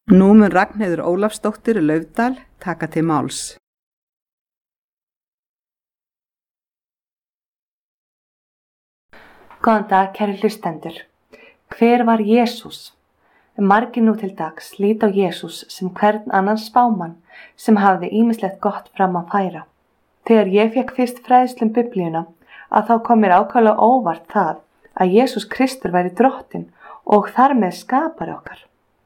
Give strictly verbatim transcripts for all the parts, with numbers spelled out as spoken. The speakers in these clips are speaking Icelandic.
Nú mun Ragnheiður Ólafsdóttir Laufdal taka til máls. Góðan dag, kæru hlustendur. Hver var Jesús? Margir nú til dags líta á Jesús sem hvern annan spámann sem hafði ýmislegt gott fram að færa. Þegar ég fékk fyrst fræðslu um Biblíuna, að þá kom mér ákaflega óvart það að Jesús Kristur væri drottinn og þar með skapari okkar.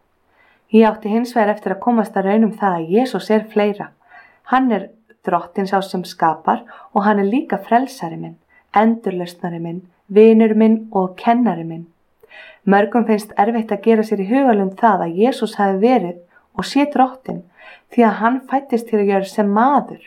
Ég átti hins vegar eftir að komast að raun um það að Jesús er fleira. Hann er drottinn sá sem skapar og hann er líka frelsari minn, endurlausnari minn, vinur minn og kennari minn. Mörgum finnst erfitt að gera sér í hugalund það að Jesús hafi verið og sé drottinn því að hann fæddist til að gera sem maður.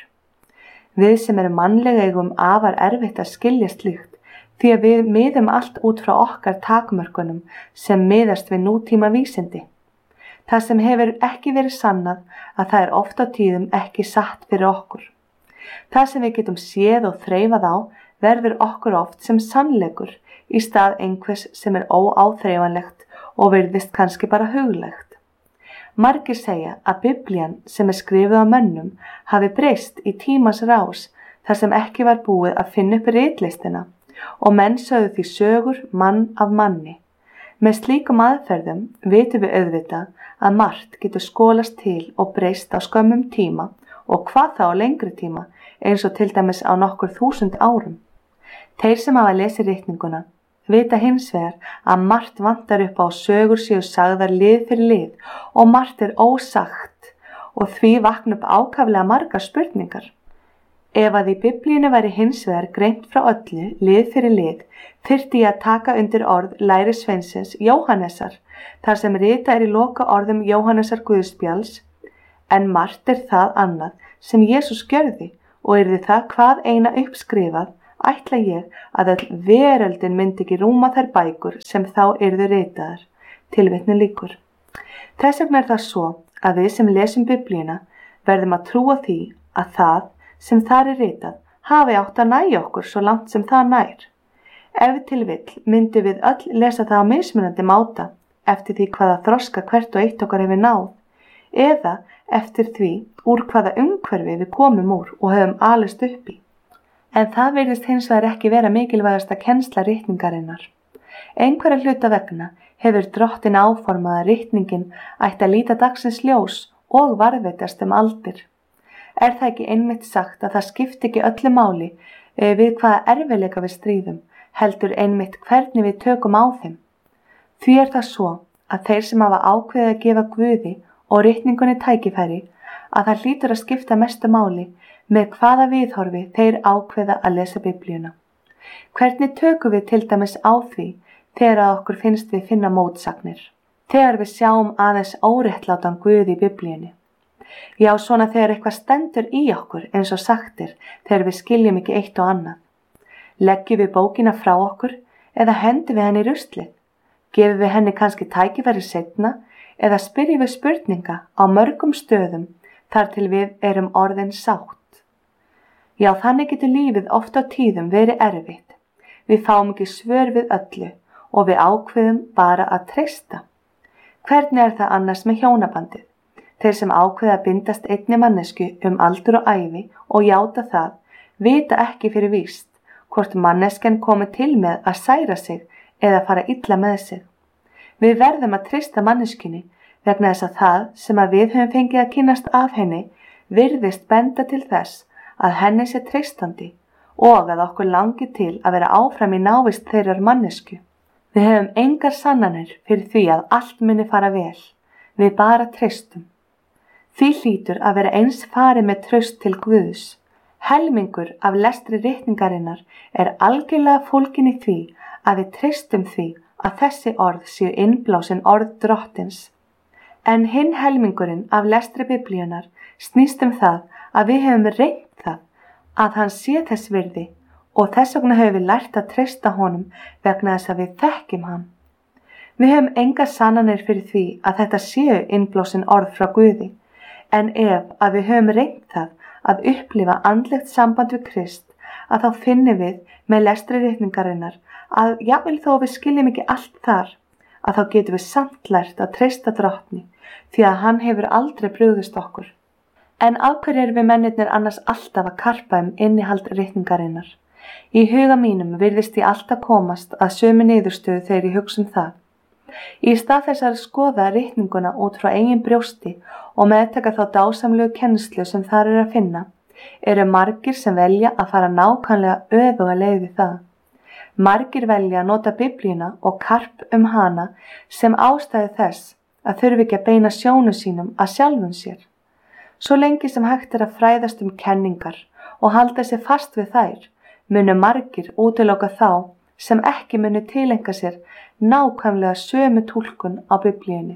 Við sem erum mannlega eigum afar erfitt að skilja slíkt því að við miðum allt út frá okkar takmörkunum sem miðast við nútíma vísindi. Það sem hefur ekki verið sannað að það er oft á tíðum ekki satt fyrir okkur. Það sem við getum séð og þreifað á verður okkur oft sem sannleikur í stað einhvers sem er óáþreifanlegt og virðist kannski bara huglegt. Margir segja að Biblían sem er skrifuð á mönnum hafi breyst í tímans rás þar sem ekki var búið að finna upp ritlistina og menn sögðu því sögur mann af manni. Með slíkum aðferðum vitum við auðvitað að margt getur skolast til og breyst á skömmum tíma og hvað þá á lengri tíma eins og til dæmis á nokkur þúsund árum. Þeir sem hafa lesið ritninguna vita hins vegar að margt vantar upp á sögur séu sagðar lið fyrir lið og margt er ósagt og því vakna upp ákaflega margar spurningar. Ef að í Biblíunni væri hins vegar greint frá öllu lið fyrir lið, þyrfti ég að taka undir orð lærisveinsins Jóhannesar, þar sem rita er í loka orðum Jóhannesar Guðspjalls, en margt er það annað sem Jesús gjörði og yrði það hvað eina uppskrifað, ætla ég að öll veröldin myndi ekki rúma þær bækur sem þá yrðu ritaðar. Tilvitnun lýkur. Þess vegna er það svo að við sem lesum Biblíuna verðum að trúa því að það sem þar er ritað hafi átt að næja okkur svo langt sem það nær. Ef til vill myndi við öll lesa það á mismunandi máta eftir því hvaða þroska hvert og eitt okkar hefur náð eða eftir því úr hvaða umhverfi við komum úr og höfum alist upp í. En það virðist hins vegar ekki vera mikilvægasta kennsla ritningarinnar. Einhverja hluta vegna hefur drottinn áformað að ritningin ætti að líta dagsins ljós og varðveitast um aldir. Er það ekki einmitt sagt að það skipti ekki öllu máli við hvaða erfiðleika við stríðum, heldur einmitt hvernig við tökum á þeim? Því er það svo að þeir sem hafa ákveðið að gefa Guði og ritningunni tækifæri að það hlýtur að skipta mestu máli með hvaða viðhorfi þeir ákveða að lesa Biblíuna. Hvernig tökum við til dæmis á því þegar að okkur finnst við finna mótsagnir? Þegar við sjáum aðeins óréttlátan Guð í Biblíunni. Já, svona þegar eitthvað stendur í okkur eins og sagtir þegar við skiljum ekki eitt og annað. Leggjum við bókina frá okkur eða hendum við henni í ruslið? Gefum við henni kannski tækifæri seinna eða spyrjum við spurninga á mörgum stöðum þar til við erum orðin sátt? Já, þannig getur lífið oft á tíðum verið erfitt. Við fáum ekki svör við öllu og við ákveðum bara að treysta. Hvernig er það annars með hjónabandið? Þeir sem ákveða að bindast einni mannesku um aldur og ævi og játa það, vita ekki fyrir víst hvort manneskjan komi til með að særa sig eða fara illa með sig. Við verðum að treysta manneskunni vegna þess að það sem að við höfum fengið að kynnast af henni virðist benda til þess að henni sé treystandi og að okkur langi til að vera áfram í návist þeirrar mannesku. Við höfum engar sannanir fyrir því að allt muni fara vel. Við bara treystum. Því hlýtur að vera eins farið með traust til Guðs. Helmingur af lestri ritningarinnar er algjörlega fólgin í því að við treystum því að þessi orð séu innblásin orð drottins. En hinn helmingurinn af lestri Biblíunar snýst um það að við hefum reynt það að hann sé þess virði og þess vegna höfum við lært að treysta honum vegna þess að við þekkjum hann. Við höfum enga sannanir fyrir því að þetta séu innblásin orð frá Guði. En ef að við höfum reynt það að upplifa andlegt samband við Krist, að þá finnum við með lestri ritningarinnar að jafnvel þó við skiljum ekki allt þar, að þá getum við samt lært að treysta Drottni því að hann hefur aldrei brugðist okkur. En af hverju erum við mennirnir annars alltaf að karpa um innihald ritningarinnar? Í huga mínum virðist ég alltaf komast að sömu niðurstöðu þegar ég hugsa um það. Í stað þess að skoða ritninguna út frá eigin brjósti og meðtaka þá dásamlegu kennslu sem þar er að finna, eru margir sem velja að fara nákvæmlega öfuga leið við það. Margir velja að nota Biblíuna og karp um hana sem ástæðu þess að þurfi ekki að beina sjónu sínum að sjálfum sér. Svo lengi sem hægt er að fræðast um kenningar og halda sér fast við þær, munu margir útiloka þá sem ekki munu tileinka sér nákvæmlega sömu túlkun á Biblíunni.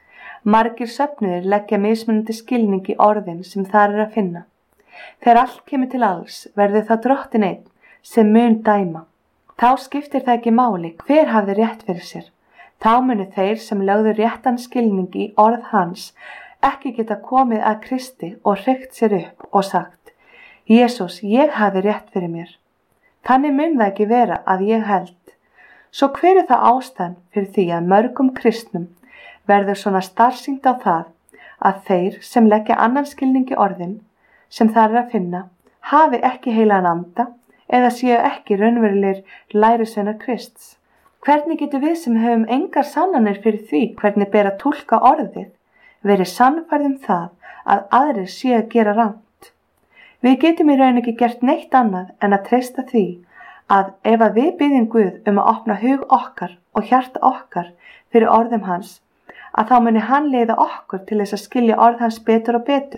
Margir söfnuðir leggja mismunandi skilning í orðin sem þar er að finna. Þegar allt kemur til alls verður það Drottinn einn sem mun dæma. Þá skiptir það ekki máli hver hafði rétt fyrir sér. Þá munu þeir sem lögðu réttan skilning í orð hans ekki geta komið að Kristi og hreykt sér upp og sagt: Jesús, ég hafði rétt fyrir mér. Þannig mun það ekki vera að ég held. Svo hver er það ástæðan fyrir því að mörgum kristnum verður svona starsýnt á það að þeir sem leggja annan skilning í orðin sem þar er að finna hafi ekki heilagan anda eða séu ekki raunverulegir lærisveinar Krists? Hvernig getur við sem höfum engar sannanir fyrir því hvernig ber að túlka orðið verið sannfærð um það að aðrir séu að gera rangt? Við getum í raun ekki gert neitt annað en að treysta því að ef að við biðjum Guð um að opna hug okkar og hjarta okkar fyrir orðum hans, að þá muni hann leiða okkur til þess að skilja orð hans betur og betur.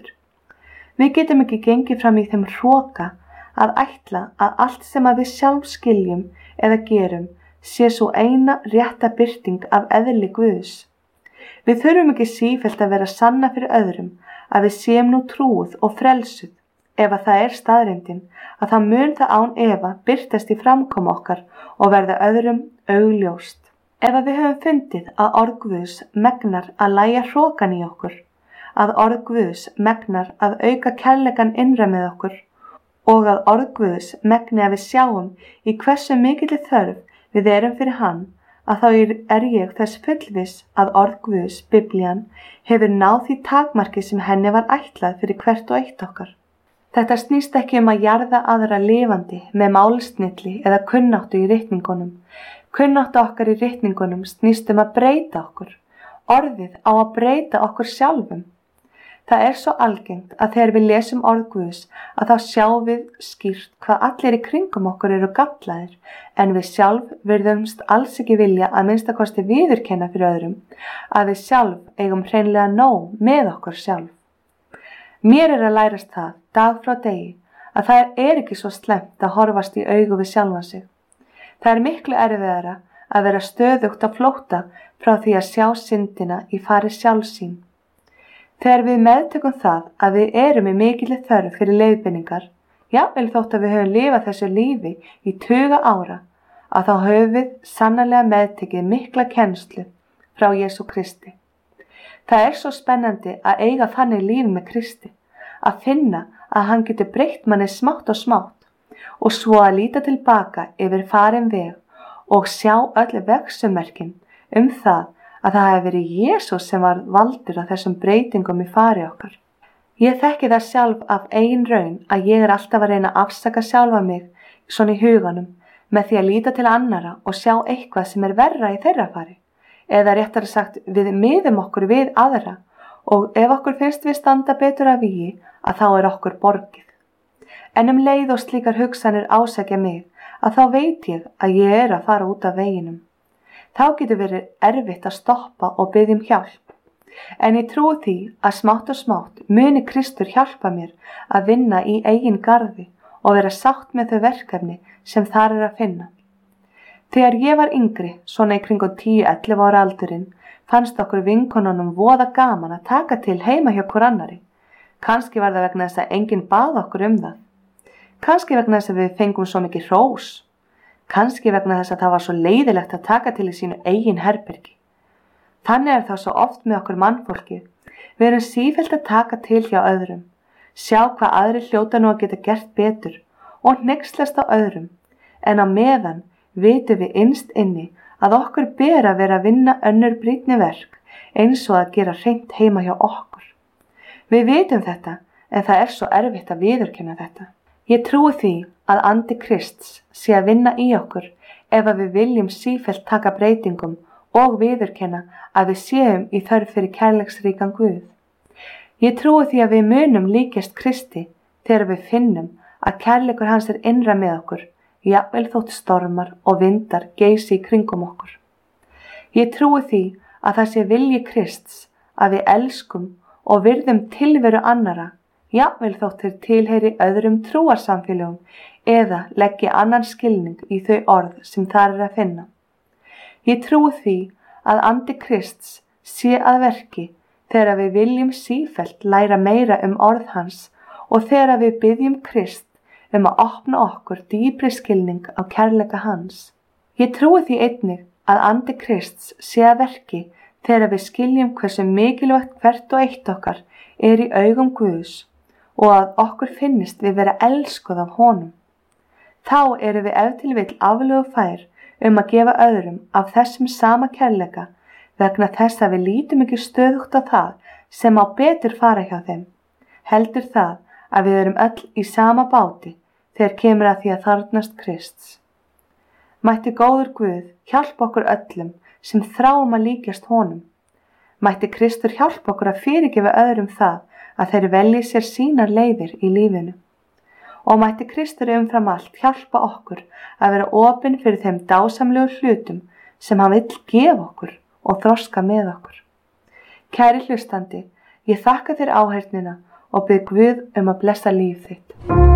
Við getum ekki gengið fram í þeim hroka að ætla að allt sem að við sjálf skiljum eða gerum sé svo eina rétta birting af eðli Guðs. Við þurfum ekki sífellt að vera sanna fyrir öðrum að við séum nú trúuð og frelsuð. Ef að það er staðreyndin, að það mun það án efa birtast í framkomu okkar og verða öðrum augljóst. Ef að við höfum fundið að orð Guðs megnar að lægja hrokan í okkur, að orð Guðs megnar að auka kærleikann innra með okkur og að orð Guðs megni að við sjáum í hversu mikilli þörf við erum fyrir hann, að þá er ég þess fullviss að orð Guðs, Biblían, hefur náð því takmarki sem henni var ætlað fyrir hvert og eitt okkar. Þetta snýst ekki um að jarða aðra lifandi með málsnilli eða kunnáttu í ritningunum. Kunnáttu okkar í ritningunum snýst um að breyta okkur. Orðið á að breyta okkur sjálfum. Það er svo algengt að þegar við lesum orð Guðs að þá sjáum við skýrt hvað allir í kringum okkur eru gallaðir, en við sjálf virðumst alls ekki vilja að minnsta kosti viðurkenna fyrir öðrum að við sjálf eigum hreinlega nóg með okkur sjálf. Mér er að lærast það, dag frá degi, að það er ekki svo slemmt að horfast í augu við sjálfan sig. Það er miklu erfiðara að vera stöðugt á flótta frá því að sjá syndina í fari sjálfsín. Þegar við meðtökum það að við erum í mikilli þörf fyrir leiðbeiningar, jafnvel þótt að við höfum lifað þessu lífi í tuga ára, að þá höfum við sannarlega meðtekið mikla kennslu frá Jesú Kristi. Það er svo spennandi að eiga þannig líf með Kristi, að finna að hann getur breytt manni smátt og smátt og svo að líta tilbaka yfir farin veg og sjá öll vegsumerkin um það að það hefði verið Jesús sem var valdur af þessum breytingum í fari okkar. Ég þekki það sjálf af eigin raun að ég er alltaf að reyna að afsaka sjálfa mig svona í huganum með því að líta til annara og sjá eitthvað sem er verra í þeirra fari. Eða réttara sagt, við miðum okkur við aðra og ef okkur finnst við standa betur að vígi, að þá er okkur borgið. En um leið og slíkar hugsanir ásækja mig, að þá veit ég að ég er að fara út af veginum. Þá getur verið erfitt að stoppa og biðja um hjálp. En ég trúi því að smátt og smátt muni Kristur hjálpa mér að vinna í eigin garði og vera sátt með þau verkefni sem þar er að finna. Þegar ég var yngri, svona í kringum tíu til ellefu ára aldurinn, fannst okkur vinkonunum voða gaman að taka til heima hjá hvor annari. Kannski var það vegna þess að enginn bað okkur um það. Kannski vegna þess að við fengum svo mikið hrós. Kannski vegna þess að það var svo leiðilegt að taka til í sínu eigin herbergi. Þannig er það svo oft með okkur mannfólkið. Við erum sífellt að taka til hjá öðrum, sjá hvað aðri hljóta nú að geta gert betur og hneykslast á öðrum, en á meðan vitum við innst inni að okkur ber að vera að vinna önnur brýnni verk eins og að gera hreint heima hjá okkur. Við vitum þetta, en það er svo erfitt að viðurkenna þetta. Ég trúi því að andi Krists sé að vinna í okkur ef að við viljum sífellt taka breytingum og viðurkenna að við séum í þörf fyrir kærleiksríkan Guð. Ég trúi því að við munum líkjast Kristi þegar við finnum að kærleikur hans er innra með okkur, jafnvel þótt stormar og vindar geysi í kringum okkur. Ég trúi því að það sé vilji Krists að við elskum og virðum tilveru annara, jafnvel þótt þeir tilheyri öðrum trúarsamfélögum eða leggja annan skilning í þau orð sem þar er að finna. Ég trúi því að andi Krists sé að verki þegar við viljum sífellt læra meira um orð hans og þegar við biðjum Krist um að opna okkur dýpri skilning á kærleika hans. Ég trúi því einnig að andi Krists sé að verki þegar við skiljum hversu mikilvægt hvert og eitt okkar er í augum Guðs og að okkur finnist við vera elskuð af honum. Þá eru við ef til vill aflögu fær um að gefa öðrum af þessum sama kærleika vegna þess að við lítum ekki stöðugt á það sem á betur fara hjá þeim. Heldur það að við erum öll í sama báti þegar kemur að því að þarfnast Krists. Mætti góður Guð hjálpa okkur öllum sem þráum að líkjast honum. Mætti Kristur hjálpa okkur að fyrirgefa öðrum það að þeir velji sér sínar leiðir í lífinu. Og mætti Kristur umfram allt hjálpa okkur að vera opin fyrir þeim dásamlegu hlutum sem hann vill gefa okkur og þroska með okkur. Kæri hlustandi, ég þakka þér áheyrnina og bið Guð um að blessa líf þitt.